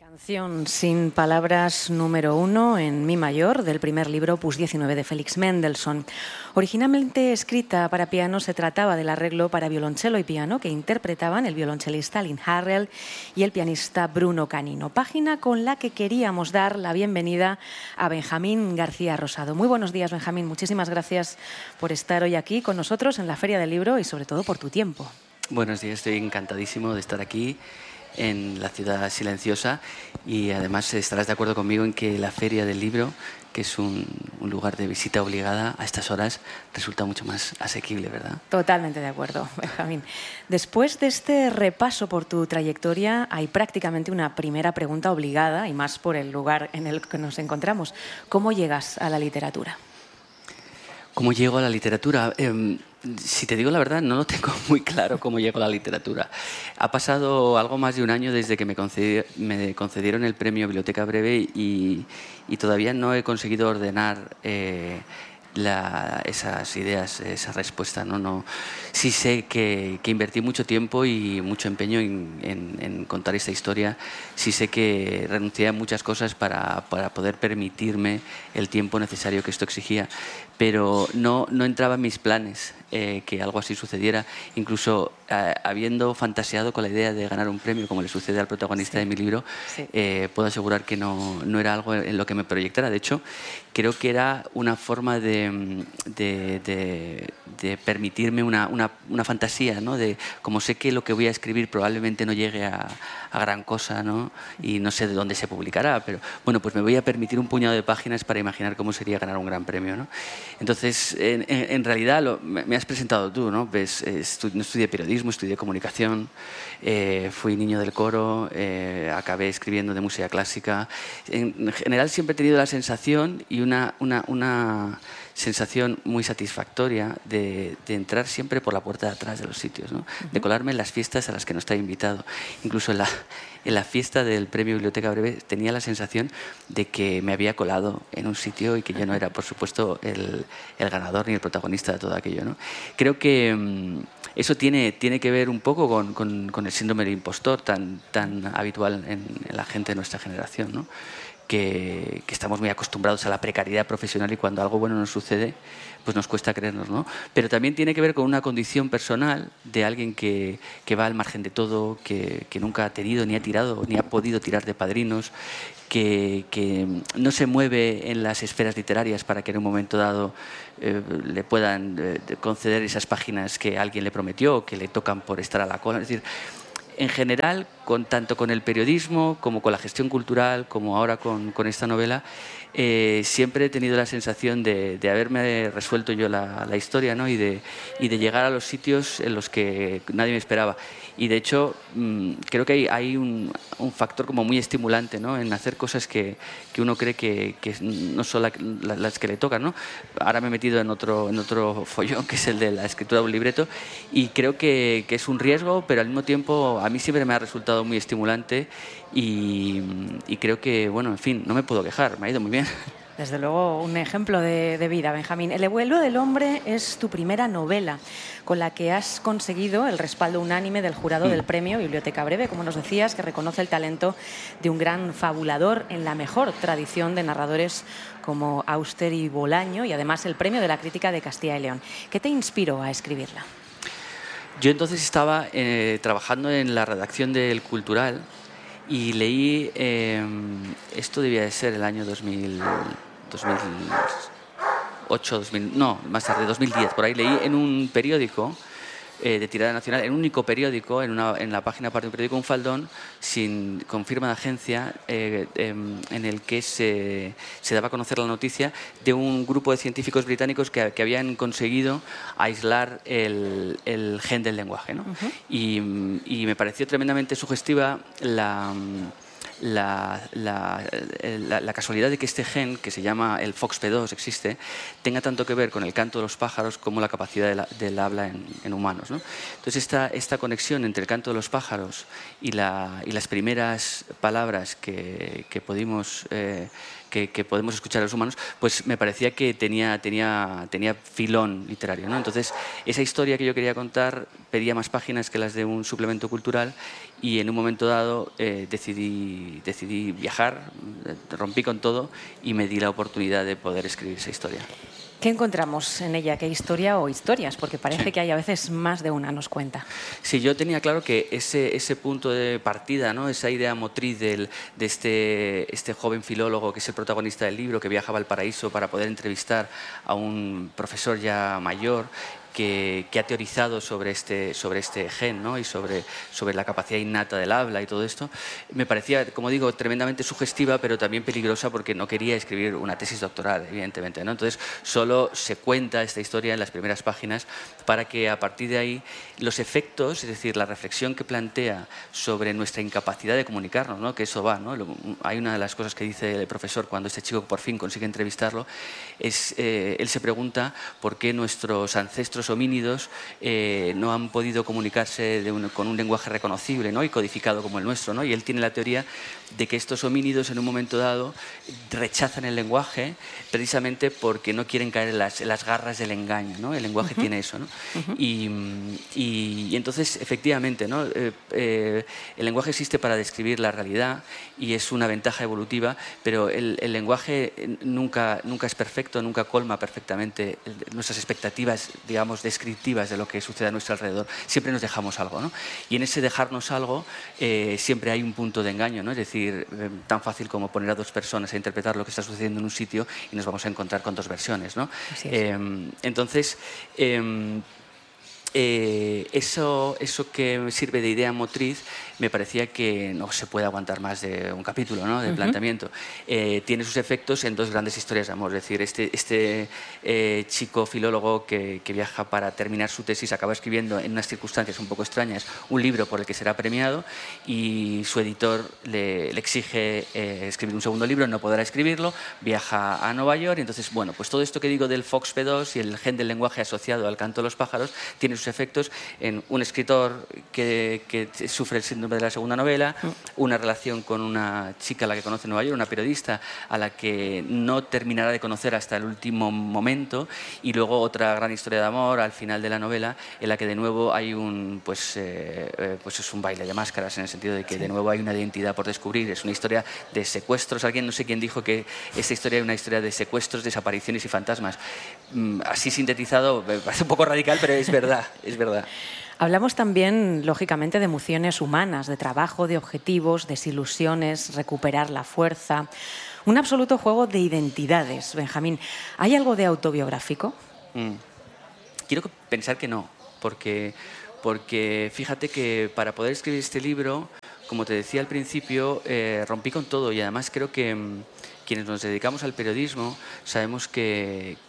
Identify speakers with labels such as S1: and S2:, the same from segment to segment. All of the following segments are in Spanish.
S1: Canción sin palabras número 1 en mi mayor del primer libro Opus 19 de Félix Mendelssohn. Originalmente escrita para piano, se trataba del arreglo para violonchelo y piano que interpretaban el violonchelista Lynn Harrell y el pianista Bruno Canino. Página con la que queríamos dar la bienvenida a Benjamín García Rosado. Muy buenos días, Benjamín. Muchísimas gracias por estar hoy aquí con nosotros en la Feria del Libro y sobre todo por tu tiempo.
S2: Buenos días, estoy encantadísimo de estar aquí en la ciudad silenciosa y además estarás de acuerdo conmigo en que la Feria del Libro, que es un lugar de visita obligada a estas horas, resulta mucho más asequible, ¿verdad?
S1: Totalmente de acuerdo, Benjamín. Después de este repaso por tu trayectoria, hay prácticamente una primera pregunta obligada, y más por el lugar en el que nos encontramos. ¿Cómo llegas a la literatura?
S2: ¿Cómo llego a la literatura? Si te digo la verdad, no lo tengo muy claro cómo llego a la literatura. Ha pasado algo más de un año desde que me concedieron el premio Biblioteca Breve y todavía no he conseguido ordenar esas ideas, esa respuesta. No. Sí sé que invertí mucho tiempo y mucho empeño en contar esta historia. Sí sé que renuncié a muchas cosas para poder permitirme el tiempo necesario que esto exigía, pero no entraba en mis planes que algo así sucediera, incluso habiendo fantaseado con la idea de ganar un premio, como le sucede al protagonista de mi libro. Puedo asegurar que no era algo en lo que me proyectara. De hecho, creo que era una forma de permitirme una fantasía, ¿no? De, como sé que lo que voy a escribir probablemente no llegue a gran cosa, ¿no? Y no sé de dónde se publicará, pero bueno, pues me voy a permitir un puñado de páginas para imaginar cómo sería ganar un gran premio, ¿no? Entonces, en realidad, me has presentado tú, ¿no? Pues, no estudié periodismo, estudié comunicación, fui niño del coro, acabé escribiendo de música clásica. En general siempre he tenido la sensación y una sensación muy satisfactoria de entrar siempre por la puerta de atrás de los sitios, ¿no? De colarme en las fiestas a las que no estaba invitado. Incluso en la fiesta del premio Biblioteca Breve tenía la sensación de que me había colado en un sitio y que yo no era, por supuesto, el ganador ni el protagonista de todo aquello, ¿no? Creo que eso tiene que ver un poco con el síndrome del impostor tan habitual en la gente de nuestra generación, ¿no? Que estamos muy acostumbrados a la precariedad profesional y cuando algo bueno nos sucede, pues nos cuesta creernos, ¿no? Pero también tiene que ver con una condición personal de alguien que va al margen de todo, que nunca ha tenido, ni ha tirado, ni ha podido tirar de padrinos, que no se mueve en las esferas literarias para que en un momento dado le puedan conceder esas páginas que alguien le prometió o que le tocan por estar a la cola. Es decir, en general, tanto con el periodismo como con la gestión cultural, como ahora con esta novela, siempre he tenido la sensación de haberme resuelto yo la historia, ¿no? y de llegar a los sitios en los que nadie me esperaba. Y de hecho, creo que hay un factor como muy estimulante, ¿no? En hacer cosas que uno cree que no son las que le tocan, ¿no? Ahora me he metido en otro follón, que es el de la escritura de un libreto, y creo que es un riesgo, pero al mismo tiempo a mí siempre me ha resultado muy estimulante y creo que, bueno, en fin, no me puedo quejar, me ha ido muy bien.
S1: Desde luego, un ejemplo de vida, Benjamín. El vuelo del hombre es tu primera novela, con la que has conseguido el respaldo unánime del jurado del premio Biblioteca Breve, como nos decías, que reconoce el talento de un gran fabulador en la mejor tradición de narradores como Auster y Bolaño, y además el premio de la crítica de Castilla y León. ¿Qué te inspiró a escribirla?
S2: Yo entonces estaba trabajando en la redacción del Cultural y leí, esto debía de ser el año 2008, no, más tarde, 2010, por ahí leí en un periódico de tirada nacional, en un único periódico, en la página aparte de un periódico, un faldón con firma de agencia en el que se daba a conocer la noticia de un grupo de científicos británicos que habían conseguido aislar el gen del lenguaje, ¿no? Y me pareció tremendamente sugestiva la casualidad de que este gen, que se llama el FOXP2, existe, tenga tanto que ver con el canto de los pájaros como la capacidad del habla en humanos, ¿no? Entonces esta conexión entre el canto de los pájaros y las primeras palabras que podemos escuchar a los humanos, pues me parecía que tenía filón literario, ¿no? Entonces esa historia que yo quería contar pedía más páginas que las de un suplemento cultural y en un momento dado decidí viajar, rompí con todo y me di la oportunidad de poder escribir esa historia.
S1: ¿Qué encontramos en ella? ¿Qué historia o historias? Porque parece que hay a veces más de una, nos cuenta.
S2: Sí, yo tenía claro que ese punto de partida, ¿no? Esa idea motriz de este joven filólogo que es el protagonista del libro, que viaja a Valparaíso para poder entrevistar a un profesor ya mayor, que ha teorizado sobre este gen, ¿no? Y sobre la capacidad innata del habla y todo esto, me parecía, como digo, tremendamente sugestiva, pero también peligrosa porque no quería escribir una tesis doctoral, evidentemente, ¿no? Entonces, solo se cuenta esta historia en las primeras páginas para que a partir de ahí los efectos, es decir, la reflexión que plantea sobre nuestra incapacidad de comunicarnos, ¿no? Que eso va, ¿no? Hay una de las cosas que dice el profesor cuando este chico por fin consigue entrevistarlo, es él se pregunta por qué nuestros ancestros homínidos no han podido comunicarse con un lenguaje reconocible, ¿no? Y codificado como el nuestro, ¿no? Y él tiene la teoría de que estos homínidos en un momento dado rechazan el lenguaje precisamente porque no quieren caer en las garras del engaño, ¿no? El lenguaje tiene eso, ¿no? Y entonces, efectivamente, ¿no? El lenguaje existe para describir la realidad y es una ventaja evolutiva, pero el lenguaje nunca es perfecto, nunca colma perfectamente nuestras expectativas, digamos, descriptivas de lo que sucede a nuestro alrededor. Siempre nos dejamos algo, ¿no? Y en ese dejarnos algo siempre hay un punto de engaño, ¿no? Es decir, tan fácil como poner a dos personas a interpretar lo que está sucediendo en un sitio y nos vamos a encontrar con dos versiones, ¿no?
S1: Así es.
S2: Entonces, eso que sirve de idea motriz me parecía que no se puede aguantar más de un capítulo, ¿no? De planteamiento. Tiene sus efectos en dos grandes historias de amor. Es decir, este chico filólogo que viaja para terminar su tesis acaba escribiendo en unas circunstancias un poco extrañas un libro por el que será premiado y su editor le exige escribir un segundo libro, no podrá escribirlo, viaja a Nueva York y entonces, bueno, pues todo esto que digo del FOXP2 y el gen del lenguaje asociado al canto de los pájaros tiene sus efectos en un escritor que sufre el síndrome de la segunda novela, una relación con una chica a la que conoce en Nueva York, una periodista a la que no terminará de conocer hasta el último momento, y luego otra gran historia de amor al final de la novela en la que de nuevo hay pues es un baile de máscaras, en el sentido de que de nuevo hay una identidad por descubrir. Es una historia de secuestros. Alguien, no sé quién, dijo que esta historia es una historia de secuestros, desapariciones y fantasmas. Así sintetizado me parece un poco radical, pero es verdad. Es verdad.
S1: Hablamos también, lógicamente, de emociones humanas, de trabajo, de objetivos, desilusiones, recuperar la fuerza. Un absoluto juego de identidades, Benjamín. ¿Hay algo de autobiográfico?
S2: Quiero pensar que no, porque fíjate que para poder escribir este libro, como te decía al principio, rompí con todo y además creo que quienes nos dedicamos al periodismo sabemos que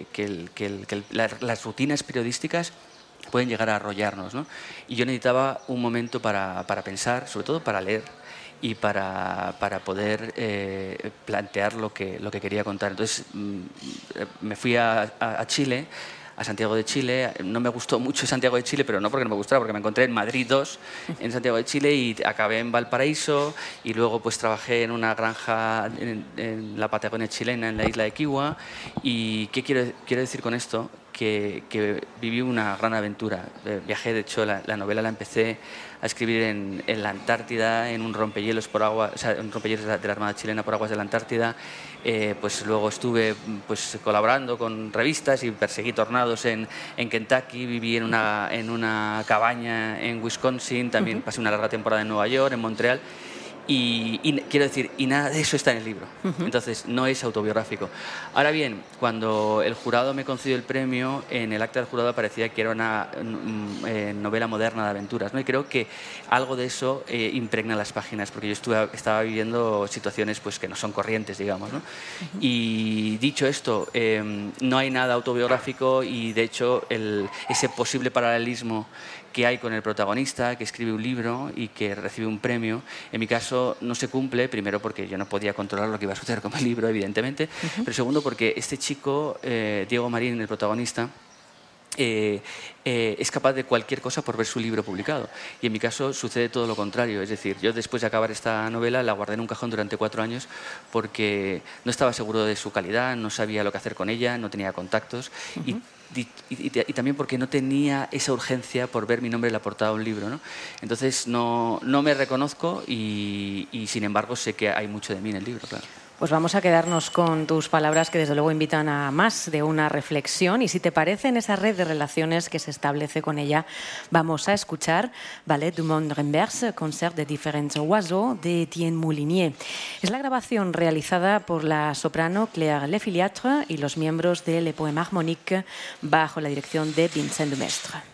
S2: las rutinas periodísticas pueden llegar a arrollarnos, ¿no? Y yo necesitaba un momento para pensar, sobre todo para leer y para poder plantear lo que quería contar. Entonces me fui a Chile, a Santiago de Chile. No me gustó mucho Santiago de Chile, pero no porque no me gustara, porque me encontré en Madrid 2, en Santiago de Chile, y acabé en Valparaíso, y luego pues trabajé en una granja en la Patagonia chilena, en la isla de Kiwa. ¿Y qué quiero decir con esto? Que viví una gran aventura. Viajé, de hecho, la novela la empecé a escribir en la Antártida, en un rompehielos por agua, o sea, un rompehielos de la Armada chilena por aguas de la Antártida. Pues luego estuve pues colaborando con revistas y perseguí tornados en Kentucky. Viví en una cabaña en Wisconsin. También pasé una larga temporada en Nueva York, en Montreal. Y quiero decir, y nada de eso está en el libro. Entonces, no es autobiográfico. Ahora bien, cuando el jurado me concedió el premio, en el acta del jurado aparecía que era una novela moderna de aventuras, ¿no? Y creo que algo de eso impregna las páginas, porque yo estaba viviendo situaciones pues, que no son corrientes, digamos, ¿no? Y dicho esto, no hay nada autobiográfico y, de hecho, ese posible paralelismo que hay con el protagonista, que escribe un libro y que recibe un premio, en mi caso no se cumple, primero porque yo no podía controlar lo que iba a suceder con el libro, evidentemente, pero segundo porque este chico, Diego Marín, el protagonista, es capaz de cualquier cosa por ver su libro publicado. Y en mi caso sucede todo lo contrario. Es decir, yo después de acabar esta novela la guardé en un cajón durante 4 años porque no estaba seguro de su calidad, no sabía lo que hacer con ella, no tenía contactos. Y y también porque no tenía esa urgencia por ver mi nombre en la portada de un libro, ¿no? Entonces no me reconozco y sin embargo sé que hay mucho de mí en el libro, claro.
S1: Pues vamos a quedarnos con tus palabras que desde luego invitan a más de una reflexión y si te parece en esa red de relaciones que se establece con ella vamos a escuchar Ballet du Monde Renverse, concert de différents oiseaux de Etienne Moulinier. Es la grabación realizada por la soprano Claire Lefiliatre y los miembros de Le Poème Harmonique bajo la dirección de Vincent Dumestre.